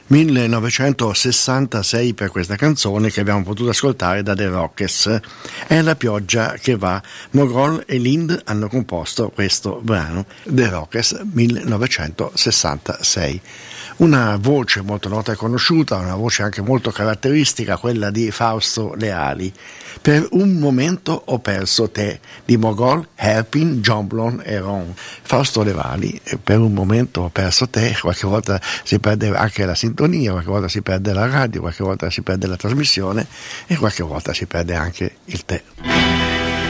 1966 per questa canzone che abbiamo potuto ascoltare da The Rockets. È la pioggia che va. Mogol e Lind hanno composto questo brano, The Rockets 1966. Una voce molto nota e conosciuta, una voce anche molto caratteristica, quella di Fausto Leali. Per un momento ho perso te, di Mogol, Herpin, Jonblon e Ron. Fausto Leali, per un momento ho perso te, qualche volta si perde anche la sintonia, qualche volta si perde la radio, qualche volta si perde la trasmissione e qualche volta si perde anche il tè.